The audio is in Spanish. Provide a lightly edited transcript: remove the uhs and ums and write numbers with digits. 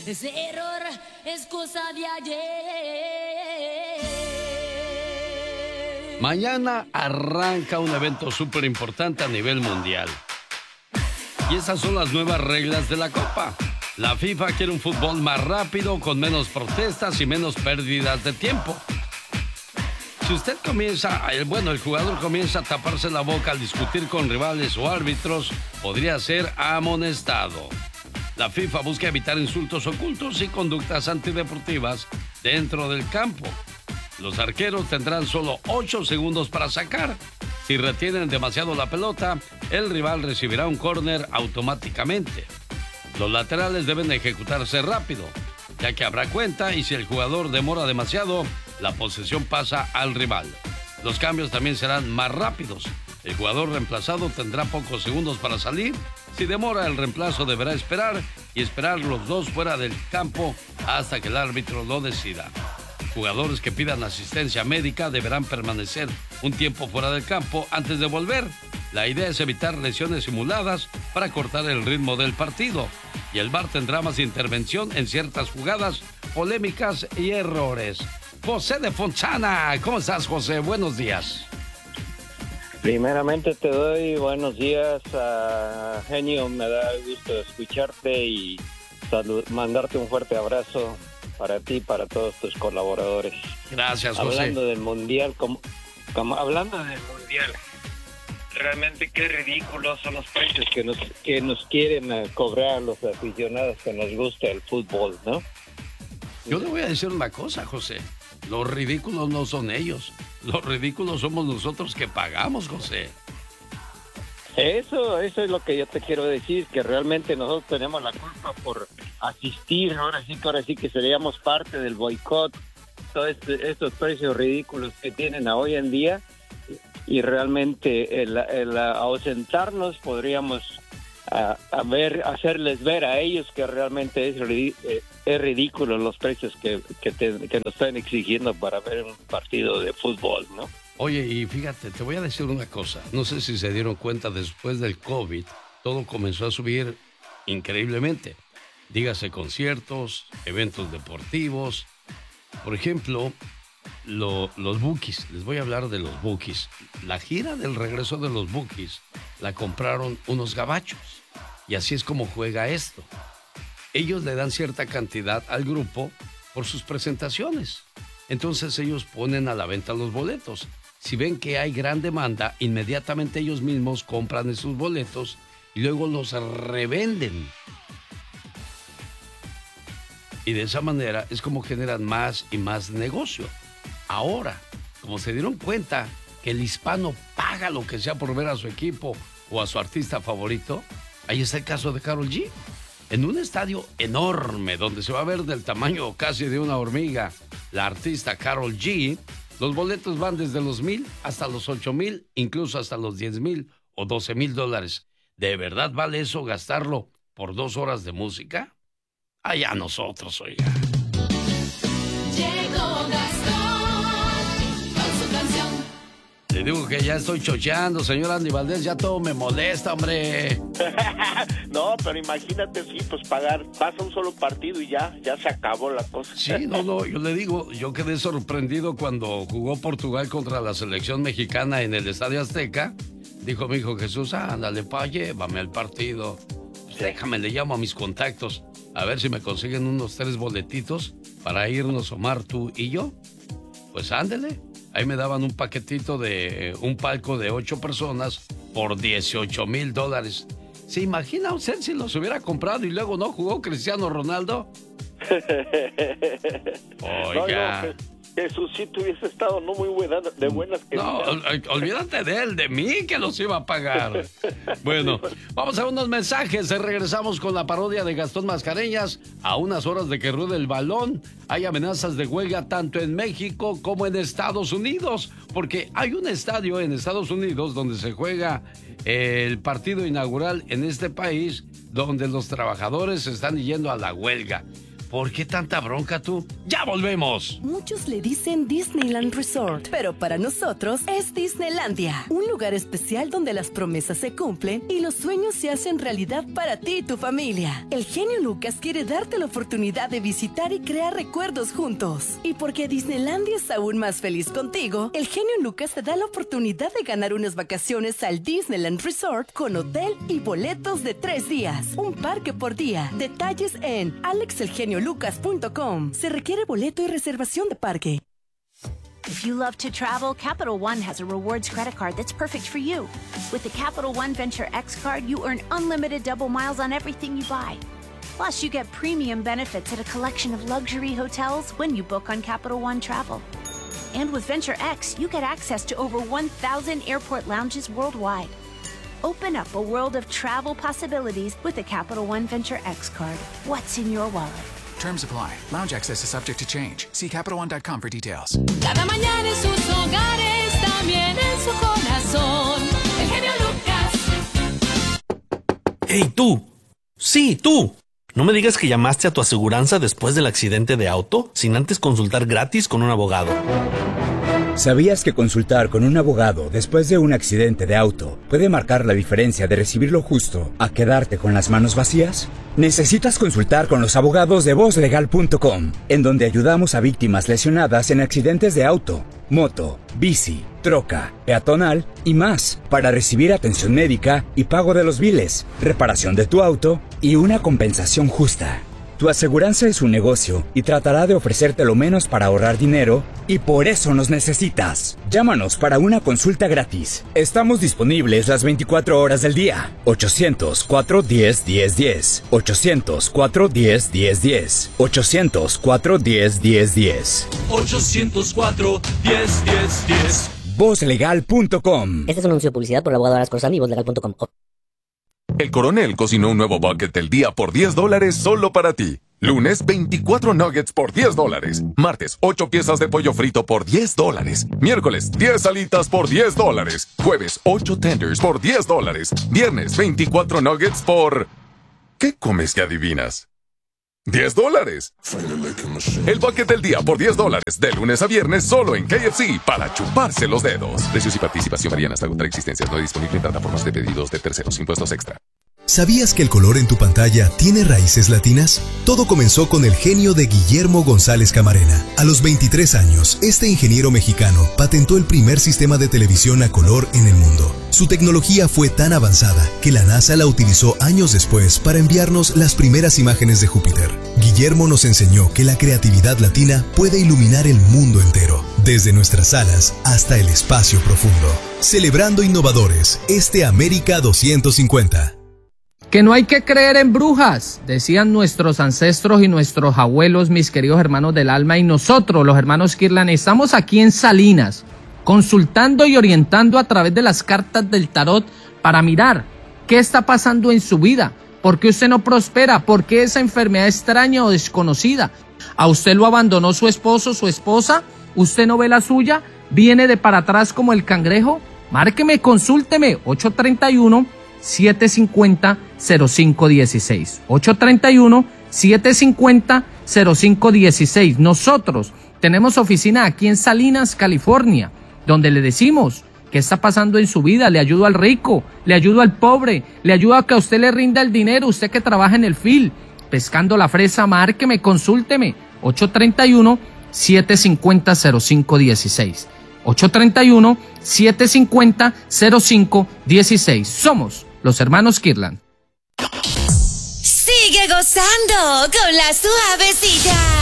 ese error es cosa de ayer. Mañana arranca un evento súper importante a nivel mundial. Y esas son las nuevas reglas de la Copa. La FIFA quiere un fútbol más rápido, con menos protestas y menos pérdidas de tiempo. Si usted el jugador comienza a taparse la boca al discutir con rivales o árbitros, podría ser amonestado. La FIFA busca evitar insultos ocultos y conductas antideportivas dentro del campo. Los arqueros tendrán solo 8 segundos para sacar. Si retienen demasiado la pelota, el rival recibirá un córner automáticamente. Los laterales deben ejecutarse rápido, ya que habrá cuenta, y si el jugador demora demasiado, la posesión pasa al rival. Los cambios también serán más rápidos. El jugador reemplazado tendrá pocos segundos para salir. Si demora, el reemplazo deberá esperar los dos fuera del campo hasta que el árbitro lo decida. Jugadores que pidan asistencia médica deberán permanecer un tiempo fuera del campo antes de volver. La idea es evitar lesiones simuladas para cortar el ritmo del partido. Y el VAR tendrá más intervención en ciertas jugadas, polémicas y errores. José de Fontana, ¿cómo estás, José? Buenos días. Primeramente te doy buenos días, genio. Me da gusto escucharte y mandarte un fuerte abrazo para ti y para todos tus colaboradores. Gracias, José. Hablando del mundial, hablando del mundial, realmente qué ridículos son los precios que nos quieren cobrar los aficionados que nos gusta el fútbol, ¿no? Yo le voy a decir una cosa, José. Los ridículos no son ellos. Los ridículos somos nosotros que pagamos, José. Eso es lo que yo te quiero decir, que realmente nosotros tenemos la culpa por asistir. Ahora sí que seríamos parte del boicot. Todos estos precios ridículos que tienen hoy en día. Y realmente el ausentarnos podríamos hacerles ver a ellos que realmente es ridículo los precios que nos están exigiendo para ver un partido de fútbol, ¿no? Oye, y fíjate, te voy a decir una cosa. No sé si se dieron cuenta, después del COVID, todo comenzó a subir increíblemente. Dígase conciertos, eventos deportivos. Por ejemplo, los Bukis. Les voy a hablar de los Bukis. La gira del regreso de los Bukis la compraron unos gabachos. Y así es como juega esto. Ellos le dan cierta cantidad al grupo por sus presentaciones. Entonces ellos ponen a la venta los boletos. Si ven que hay gran demanda, inmediatamente ellos mismos compran esos boletos y luego los revenden. Y de esa manera es como generan más y más negocio. Ahora, como se dieron cuenta que el hispano paga lo que sea por ver a su equipo o a su artista favorito, ahí está el caso de Karol G. En un estadio enorme, donde se va a ver del tamaño casi de una hormiga, la artista Karol G, los boletos van desde los $1,000 hasta los $8,000, incluso hasta los $10,000 o $12,000. ¿De verdad vale eso gastarlo por 2 horas de música? Allá nosotros, oiga. Llegó Gastón con su canción. Le digo que ya estoy chocheando, señor Andy Valdés, ya todo me molesta, hombre. No, pero imagínate, sí, pues pasa un solo partido y ya se acabó la cosa. Sí, no, yo le digo, yo quedé sorprendido cuando jugó Portugal contra la selección mexicana en el Estadio Azteca. Dijo mi hijo Jesús, ándale, pa, llévame al partido. Pues déjame, le llamo a mis contactos, a ver si me consiguen unos 3 boletitos para irnos, Omar, tú y yo. Pues ándele. Ahí me daban un paquetito de un palco de 8 personas por $18,000. ¿Se imagina usted si los hubiera comprado y luego no jugó Cristiano Ronaldo? Oiga. No, Jesucito hubiese estado no muy de buenas que no, olvídate de él, de mí que los iba a pagar. Bueno, vamos a unos mensajes. Regresamos con la parodia de Gastón Mascareñas. A unas horas de que ruede el balón, hay amenazas de huelga tanto en México como en Estados Unidos, porque hay un estadio en Estados Unidos donde se juega el partido inaugural en este país, donde los trabajadores están yendo a la huelga. ¿Por qué tanta bronca tú? ¡Ya volvemos! Muchos le dicen Disneyland Resort, pero para nosotros es Disneylandia. Un lugar especial donde las promesas se cumplen y los sueños se hacen realidad para ti y tu familia. El genio Lucas quiere darte la oportunidad de visitar y crear recuerdos juntos. Y porque Disneylandia es aún más feliz contigo, el genio Lucas te da la oportunidad de ganar unas vacaciones al Disneyland Resort con hotel y boletos de 3 días. Un parque por día. Detalles en alexelgeniolucas.com. Se requiere boleto y reservación de parque. If you love to travel, Capital One has a rewards credit card that's perfect for you. With the Capital One Venture X card, you earn unlimited double miles on everything you buy. Plus, you get premium benefits at a collection of luxury hotels when you book on Capital One Travel. And with Venture X, you get access to over 1,000 airport lounges worldwide. Open up a world of travel possibilities with the Capital One Venture X card. What's in your wallet? Terms apply. Lounge access is subject to change. See CapitalOne.com for details. Cada mañana en sus hogares, también en su corazón. El genio Lucas. ¡Ey, tú! ¡Sí, tú! No me digas que llamaste a tu aseguranza después del accidente de auto sin antes consultar gratis con un abogado. ¿Sabías que consultar con un abogado después de un accidente de auto puede marcar la diferencia de recibir lo justo a quedarte con las manos vacías? Necesitas consultar con los abogados de VozLegal.com, en donde ayudamos a víctimas lesionadas en accidentes de auto, moto, bici, troca, peatonal y más, para recibir atención médica y pago de los biles, reparación de tu auto y una compensación justa. Tu aseguranza es un negocio y tratará de ofrecerte lo menos para ahorrar dinero, y por eso nos necesitas. Llámanos para una consulta gratis. Estamos disponibles las 24 horas del día. 800-410-1010. 800-410-1010. 800-410-1010. 800-410-1010. VozLegal.com. Este es un anuncio de publicidad por el abogado Aras Corsani y VozLegal.com. El Coronel cocinó un nuevo bucket del día por $10 solo para ti. Lunes, 24 nuggets por $10. Martes, 8 piezas de pollo frito por $10. Miércoles, 10 alitas por $10. Jueves, 8 tenders por $10. Viernes, 24 nuggets por... ¿Qué comes que adivinas? $10. El bucket del día por $10. De lunes a viernes solo en KFC para chuparse los dedos. Precios y participación varían hasta agotar existencias. No hay disponible en plataformas de pedidos de terceros. Impuestos extra. ¿Sabías que el color en tu pantalla tiene raíces latinas? Todo comenzó con el genio de Guillermo González Camarena. A los 23 años, este ingeniero mexicano patentó el primer sistema de televisión a color en el mundo. Su tecnología fue tan avanzada que la NASA la utilizó años después para enviarnos las primeras imágenes de Júpiter. Guillermo nos enseñó que la creatividad latina puede iluminar el mundo entero, desde nuestras salas hasta el espacio profundo. Celebrando innovadores, América 250. Que no hay que creer en brujas, decían nuestros ancestros y nuestros abuelos, mis queridos hermanos del alma, y nosotros, los hermanos Kirlan, estamos aquí en Salinas, consultando y orientando a través de las cartas del tarot para mirar qué está pasando en su vida, por qué usted no prospera, por qué esa enfermedad extraña o desconocida. ¿A usted lo abandonó su esposo, su esposa? ¿Usted no ve la suya? ¿Viene de para atrás como el cangrejo? Márqueme, consúlteme, 831-750-0516. 831-750-0516. Nosotros tenemos oficina aquí en Salinas, California, donde le decimos qué está pasando en su vida. Le ayudo al rico, le ayudo al pobre, le ayudo a que a usted le rinda el dinero, usted que trabaja en el field, pescando la fresa. Márqueme, consúlteme, 831-750-0516. 831-750-0516. Somos los hermanos Kirlan. Sigue gozando con la suavecita.